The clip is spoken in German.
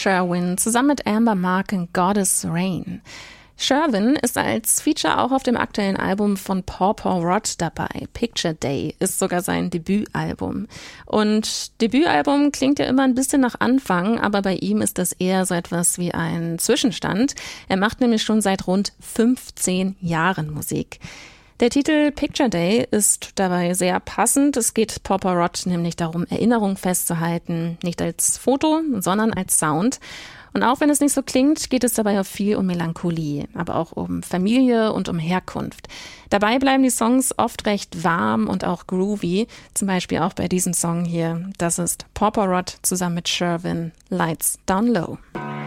Sherwin zusammen mit Amber Mark in Goddess Rain. Sherwin ist als Feature auch auf dem aktuellen Album von Paw Paw Rod dabei. Picture Day ist sogar sein Debütalbum. Und Debütalbum klingt ja immer ein bisschen nach Anfang, aber bei ihm ist das eher so etwas wie ein Zwischenstand. Er macht nämlich schon seit rund 15 Jahren Musik. Der Titel Picture Day ist dabei sehr passend. Es geht Paw Paw Rod nämlich darum, Erinnerungen festzuhalten, nicht als Foto, sondern als Sound. Und auch wenn es nicht so klingt, geht es dabei auch viel um Melancholie, aber auch um Familie und um Herkunft. Dabei bleiben die Songs oft recht warm und auch groovy, zum Beispiel auch bei diesem Song hier. Das ist Paw Paw Rod zusammen mit Sherwin, Lights Down Low.